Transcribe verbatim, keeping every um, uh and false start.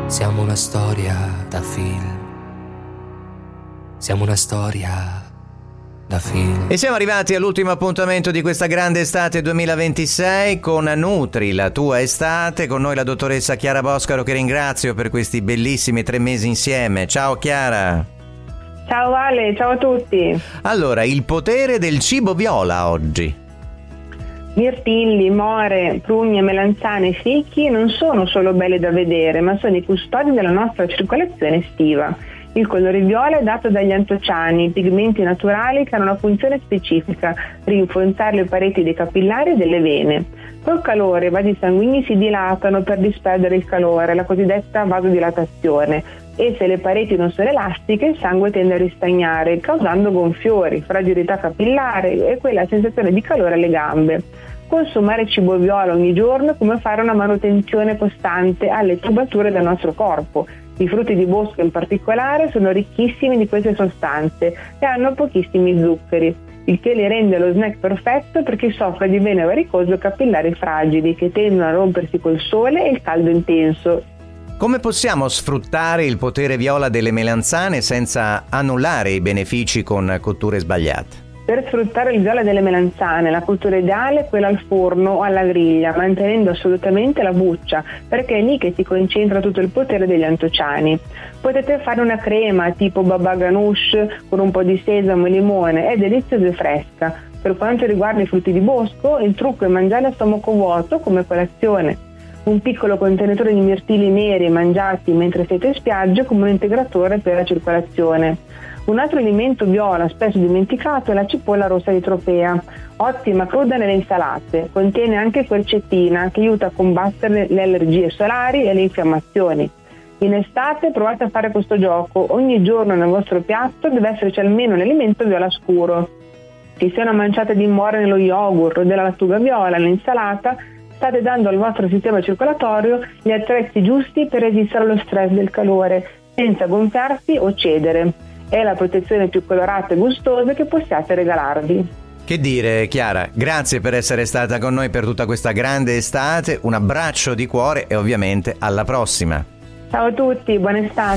Siamo una storia da film. Siamo una storia da film. E siamo arrivati all'ultimo appuntamento di questa grande estate duemilaventisei con Nutri, la tua estate. Con noi la dottoressa Chiara Boscaro, che ringrazio per questi bellissimi tre mesi insieme. Ciao Chiara. Ciao Vale, ciao a tutti. Allora, il potere del cibo viola oggi. Mirtilli, more, prugne, melanzane e fichi non sono solo belli da vedere, ma sono i custodi della nostra circolazione estiva. Il colore viola è dato dagli antociani, pigmenti naturali che hanno una funzione specifica: rinforzare le pareti dei capillari e delle vene. Col calore i vasi sanguigni si dilatano per disperdere il calore, la cosiddetta vasodilatazione, e se le pareti non sono elastiche il sangue tende a ristagnare, causando gonfiori, fragilità capillare e quella sensazione di calore alle gambe. Consumare cibo viola ogni giorno è come fare una manutenzione costante alle tubature del nostro corpo. I frutti di bosco in particolare sono ricchissimi di queste sostanze e hanno pochissimi zuccheri, il che li rende lo snack perfetto per chi soffre di vene varicose o capillari fragili che tendono a rompersi col sole e il caldo intenso. Come possiamo sfruttare il potere viola delle melanzane senza annullare i benefici con cotture sbagliate? Per sfruttare il viola delle melanzane, la cottura ideale è quella al forno o alla griglia, mantenendo assolutamente la buccia, perché è lì che si concentra tutto il potere degli antociani. Potete fare una crema tipo baba ganoush con un po' di sesamo e limone, è deliziosa e fresca. Per quanto riguarda i frutti di bosco, il trucco è mangiarli a stomaco vuoto come colazione. Un piccolo contenitore di mirtilli neri mangiati mentre siete in spiaggia come un integratore per la circolazione. Un altro alimento viola spesso dimenticato è la cipolla rossa di tropea, ottima cruda nelle insalate. Contiene anche quercetina che aiuta a combattere le allergie solari e le infiammazioni. In estate provate a fare questo gioco: ogni giorno nel vostro piatto deve esserci almeno un alimento viola scuro. Che sia una manciata di more nello yogurt o della lattuga viola nell'insalata, state dando al vostro sistema circolatorio gli attrezzi giusti per resistere allo stress del calore, senza gonfiarsi o cedere. È la protezione più colorata e gustosa che possiate regalarvi. Che dire, Chiara, grazie per essere stata con noi per tutta questa grande estate, un abbraccio di cuore e ovviamente alla prossima. Ciao a tutti, buona estate.